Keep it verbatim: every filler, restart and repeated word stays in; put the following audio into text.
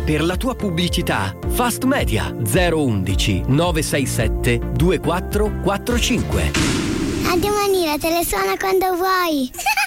per la tua pubblicità. Fast Media zero undici nove sei sette due quattro quattro cinque. Radio Manila te le suona quando vuoi.